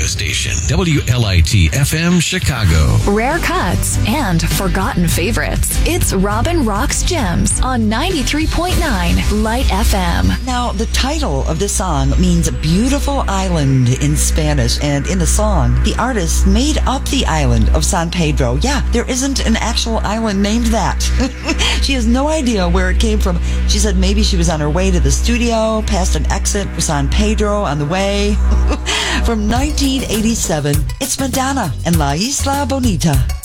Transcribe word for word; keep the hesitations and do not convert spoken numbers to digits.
station, W L I T F M Chicago. Rare cuts and forgotten favorites. It's Robin Rocks Gems on ninety-three point nine Light F M. Now, the title of this song means beautiful island in Spanish, and in the song, the artist made up the island of San Pedro. Yeah, there isn't an actual island named that. She has no idea where it came from. She said maybe she was on her way to the studio, past an exit for San Pedro on the way. From nineteen eighty-seven, it's Madonna and La Isla Bonita.